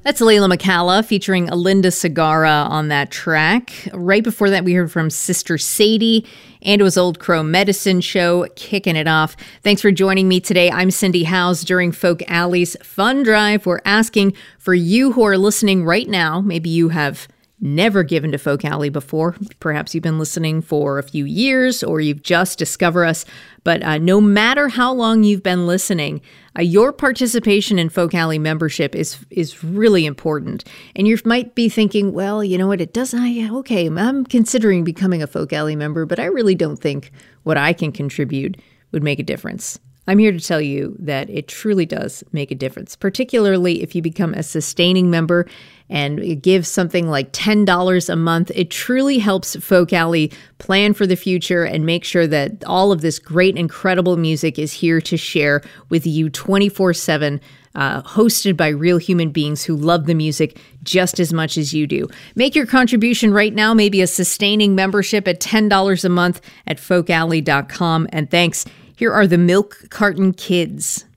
That's Layla McCalla featuring Alinda Segarra on that track. Right before that, we heard from Sister Sadie, and it was Old Crow Medicine Show kicking it off. Thanks for joining me today. I'm Cindy Howes. During Folk Alley's Fund Drive, we're asking for you who are listening right now. Maybe you have never given to Folk Alley before. Perhaps you've been listening for a few years or you've just discovered us. But no matter how long you've been listening, your participation in Folk Alley membership is really important. And you might be thinking, well, you know what, I'm considering becoming a Folk Alley member, but I really don't think what I can contribute would make a difference. I'm here to tell you that it truly does make a difference, particularly if you become a sustaining member and give something like $10 a month. It truly helps Folk Alley plan for the future and make sure that all of this great, incredible music is here to share with you 24/7, hosted by real human beings who love the music just as much as you do. Make your contribution right now, maybe a sustaining membership at $10 a month at folkalley.com. And thanks. Here are the Milk Carton Kids.